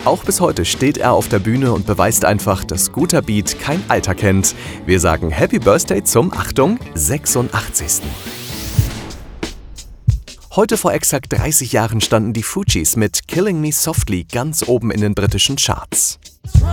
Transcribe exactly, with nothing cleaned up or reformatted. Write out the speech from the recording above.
Auch bis heute steht er auf der Bühne und beweist einfach, dass guter Beat kein Alter kennt. Wir sagen Happy Birthday zum, Achtung, sechsundachtzigsten Heute vor exakt dreißig Jahren standen die Fugees mit Killing Me Softly ganz oben in den britischen Charts.